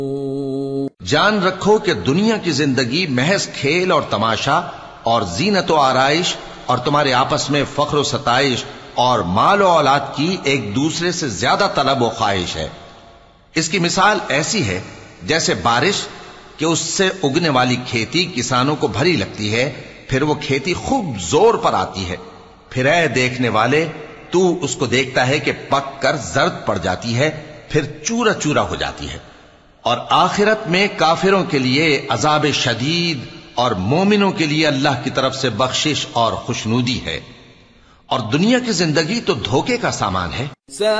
जान रखो कि दुनिया की जिंदगी महज खेल और तमाशा और जीनत व आराइश और तुम्हारे आपस में फख्र व सताइश और माल और औलाद की एक दूसरे से ज्यादा तलब व ख्वाहिश है। इसकी मिसाल ऐसी है जैसे बारिश कि उससे उगने वाली खेती किसानों को भरी लगती है, फिर वो खेती खूब जोर पर आती है, फिर ऐ देखने वाले तू उसको देखता है कि पक कर जर्द पड़ जाती है, फिर चूरा चूरा हो जाती है। और आखिरत में काफिरों के लिए अजाब शदीद और मोमिनों के लिए अल्लाह की तरफ से बख्शिश और खुशनूदी है। और दुनिया की जिंदगी तो धोखे का सामान है।